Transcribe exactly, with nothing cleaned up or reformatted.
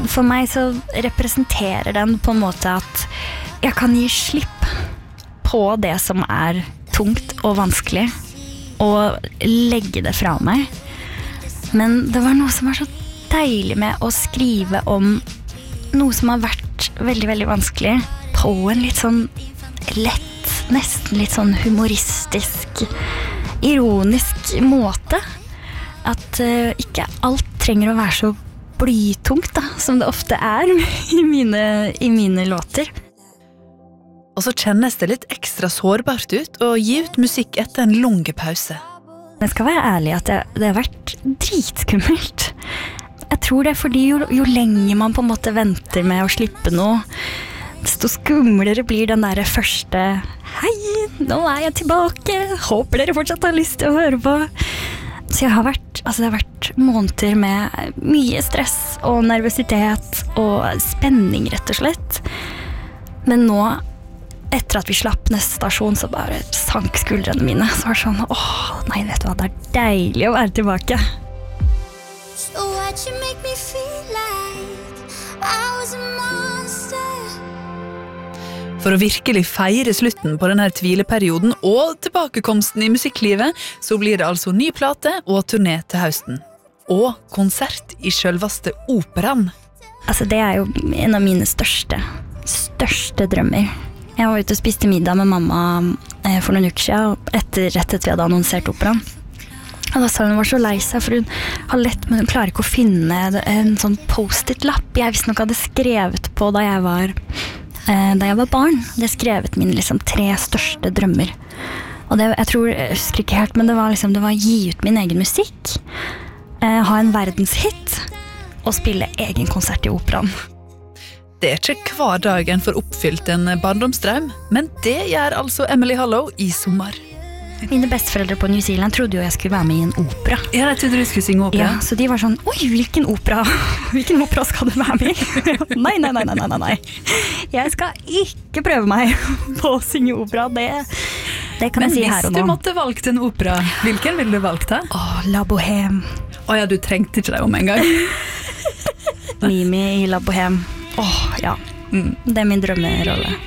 for meg så representerer den på en måte at jeg kan gi slipp på det som er tungt og vanskelig, og legge det fra meg. Men det var noe som var så deilig med å skrive om noe som har vært veldig, veldig vanskelig, på en litt sånn lett, nesten litt sånn humoristisk, ironisk måte. At uh, ikke alt trenger å være så blytungt da, som det ofte er i mine, i mine låter. Og så kjennes det litt ekstra sårbart ut å gi ut musikk etter en lang pause. Jeg skal være ærlig at det, det har vært dritskummelt. Jeg tror det er fordi jo, jo lenger man på en måte venter med å slippe noe, desto skumlere blir den der første «Hei, nå er jeg tilbake, håper dere fortsatt har lyst til å høre på». Så jeg har vært, altså det har vært måneder med mye stress og nervøsitet og spenning rett og slett. Men nå, etter at vi slapp neste stasjon, så bare sank skuldrene mine. Så var det sånn, åh, nei, vet du hva, det er deilig å være tilbake. So why'd you make me feel like I was a monster? For å virkelig feire slutten på denne tvileperioden og tilbakekomsten i musikklivet, så blir det altså ny plate og turné til høsten. Og konsert i selveste operaen. Altså det er jo en av mine største, største drømmer. Jeg var ute og spiste middag med mamma for noen uker siden, etter, rett etter vi hadde annonsert operaen. Og da sa hun var så lei seg, for hun har lett, men hun klarer ikke å finne en sånn post-it-lapp jeg visst nok hadde skrevet på da jeg var... Da jeg var barn, det skrevet mine liksom tre største drømmer. Og det, jeg tror, jeg husker ikke helt, men det var liksom, det var å gi ut min egen musikk, eh, ha en verdenshit, og spille egen konsert i operaen. Det er ikke hver dag en får oppfylt en barndomsdrøm, men det gjør altså Emily Hollow i sommer. Mine besteforeldre på New Zealand trodde jo jeg skulle være med i en opera. Ja, jeg trodde du skulle synge opera. Ja, så de var sånn, oi, hvilken opera? Hvilken opera skal du være med i? Nei, nei, nei, nei, nei, nei. Jeg skal ikke prøve meg på å synge opera, det, det kan Men jeg si her og nå. Men hvis du måtte valgt en opera, hvilken ville du valgt da? Åh, La Bohème. Åja, du trengte ikke deg om en gang. Mimi i La Bohème. Åh, ja. Mm. Det er min drømmerolle.